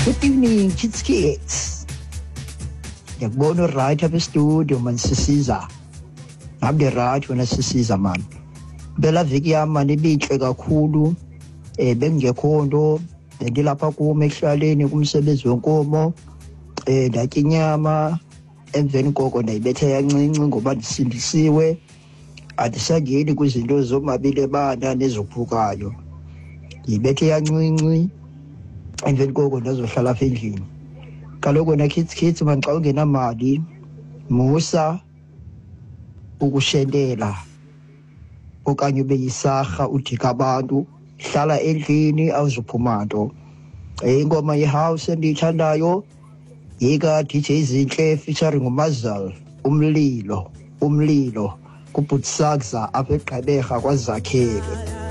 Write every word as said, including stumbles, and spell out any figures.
Good evening, kids kids. Ngiyakubona right up e-studio man sisiza. Ngabe right wena sisiza man. Bela viki yami man ibinhle kakhulu. Eh bengekho nto ngilapha kuma ekuhlaleni kumsebenzi wenkomo. Eh ndakhe inyama emveni koko ndayibethe yancinci ngoba ndisindisiwe. Andisangeni kwizinto zomabile bana nezophukayo. Ngiyibethe yancinci emveni koko ndazohlala apha endlini. Kaloku na kids kids man xa ungenamali musa ukushendela okanye ube yisarha udika abantu hlala endlini awuzuphuma nto. Ingoma yehouse endiyithandayo yika D J Zinhle featuring uMazal umlilo umlilo kuButsakza apha eGqeberha kwaZakhele.